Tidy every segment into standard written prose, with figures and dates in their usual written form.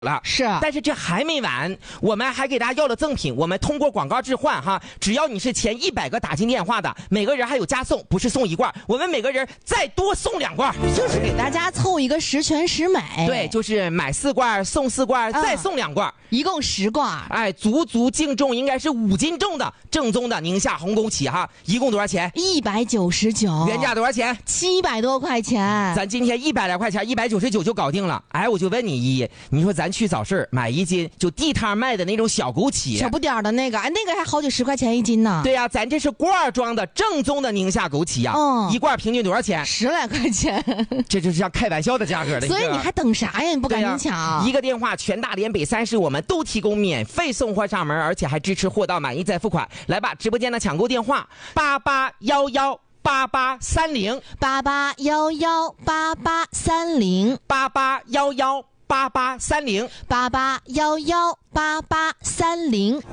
了， 是， 但是这还没完，我们还给大家要了赠品，我们通过广告置换哈，只要你是前100个打进电话的，每个人还有加送，不是送1罐，我们每个人再多送2罐， 就是给大家凑一个十全十美。 对，就是买4罐送4罐，再送2罐， 一共10罐。 哎，足足净重应该是5斤重的正宗的宁夏红枸杞哈，一共多少钱 ？199， 原价多少钱 ？700多块钱。 咱今天100来块钱，199就搞定了。哎，我就问你依依，你说咱去早市买1斤，就地摊卖的那种小枸杞， 小不点儿的那个，哎，那个还好几10块钱1斤呢。 对呀，咱这是罐装的正宗的宁夏枸杞呀，一罐平均多少钱 ？10来块钱， 这就是像开玩笑的价格的。 所以你还等啥呀？你不赶紧抢！ 一个电话，全大连北3市我们都提供免费送货上门，而且还支持货到满意再付款。来吧，直播间的抢购电话 88118830，88118830，88118830。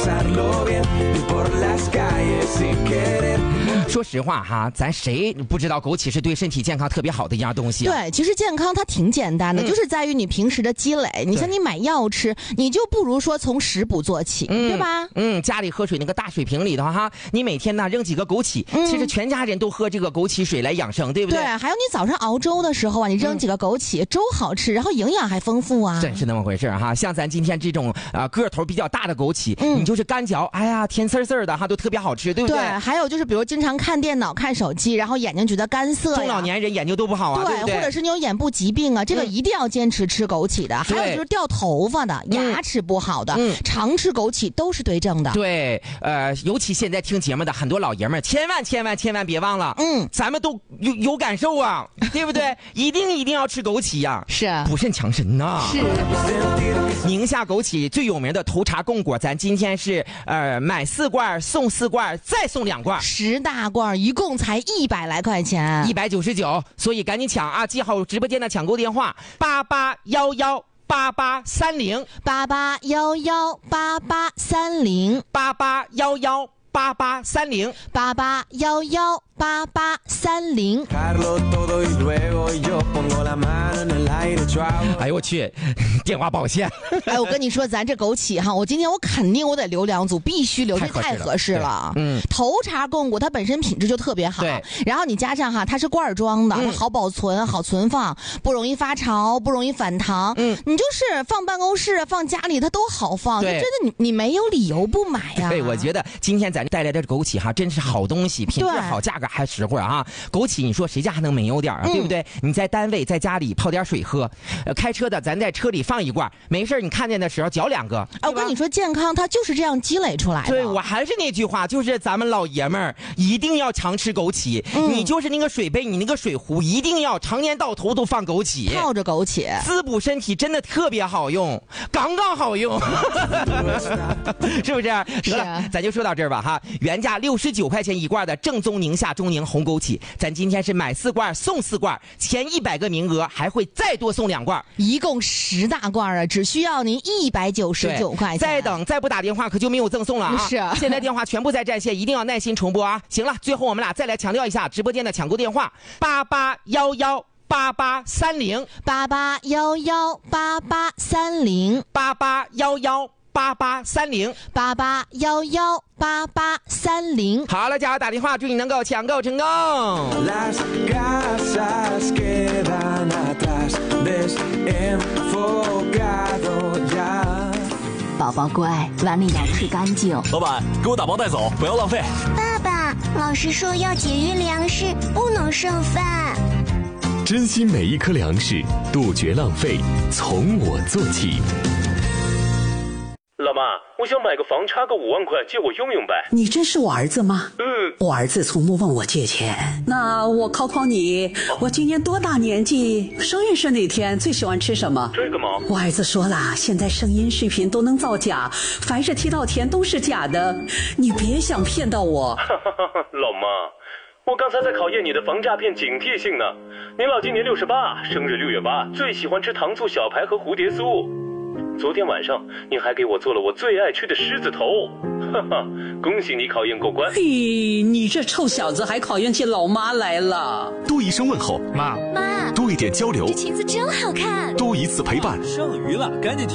说实话哈，咱谁不知道枸杞是对身体健康特别好的一样东西对，其实健康它挺简单的，就是在于你平时的积累。你像你买药吃，你就不如说从食补做起，对吧？ 家里喝水那个大水瓶里头哈，你每天呢扔几个枸杞，其实全家人都喝这个枸杞水来养生，对不对？ 对，还有你早上熬粥的时候啊，你扔几个枸杞，粥好吃，然后营养还丰富啊。 真是那么回事哈。像咱今天这种个头比较大的枸杞，你就是干嚼，哎呀甜丝丝的哈，都特别好吃，对不对？ 对，还有就是比如经常看电脑、看手机，然后眼睛觉得干涩呀， 中老年人眼睛都不好啊，对不对？ 或者是你有眼部疾病啊，这个一定要坚持吃枸杞的。还有就是掉头发的、牙齿不好的，常吃枸杞都是对症的。 对，尤其现在听节目的很多老爷们儿，千万别忘了，咱们都有感受啊，对不对？一定要吃枸杞呀， 是补肾强身呐。 是。 宁夏枸杞最有名的头茶贡果，咱今天是买4罐送4罐，再送2罐 ，10大罐，一共才100来块钱 ，199，所以赶紧抢啊！记好直播间的抢购电话，88118830，88118830，88118830。哎呦我去，电话抱歉。 哎，我跟你说，咱这枸杞哈，我今天肯定我得留2组，必须留，这太合适了。头茶贡果它本身品质就特别好， 对。 然后你加上哈，它是罐装的，它好保存、好存放，不容易发潮，不容易反糖。你就是放办公室、放家里，它都好放。就真的你没有理由不买呀。 对，我觉得今天咱带来的枸杞哈，真是好东西，品质好，价格还实惠啊。枸杞，你说谁家还能没有点啊？对不对？你在单位、在家里泡点水喝，开车的咱在车里放1罐，没事你看见的时候嚼2个。 我跟你说，健康它就是这样积累出来的。 对，我还是那句话，就是咱们老爷们儿一定要常吃枸杞。你就是那个水杯，你那个水壶一定要常年到头都放枸杞， 泡着枸杞， 滋补身体真的特别好用，刚好用，是不是？得了，咱就说到这儿吧哈。原价69块钱1罐的正宗宁夏中宁红枸杞，咱今天是买4罐送4罐，前100个名额还会再多送2罐， 一共10大罐啊，只需要您199块钱。 再不打电话可就没有赠送了啊！ 是， 现在电话全部在占线，一定要耐心重播啊！行了，最后我们俩再来强调一下直播间的抢购电话，88118830，88118830，88118830。好了，加油打电话，祝你能够抢购成功。 宝宝乖，碗里要吃干净。 老板，给我打包带走，不要浪费。 爸爸，老师说要节约粮食，不能剩饭。 珍惜每一颗粮食，杜绝浪费，从我做起。 老妈，我想买个房，差个5万块，借我用用呗。 你这是我儿子吗？我儿子从不问我借钱。那我考考你，我今年多大年纪？生日是哪天？最喜欢吃什么？ 这个吗？ 我儿子说了，现在声音视频都能造假，凡是提到钱都是假的，你别想骗到我。 老妈，我刚才在考验你的防诈骗警惕性呢。您老今年68，生日6月8，最喜欢吃糖醋小排和蝴蝶酥。 昨天晚上你还给我做了我最爱吃的狮子头，哈哈，恭喜你考验过关。 嘿，你这臭小子还考验起老妈来了。 多一声问候， 妈， 多一点交流， 这裙子真好看， 多一次陪伴， 剩余了，赶紧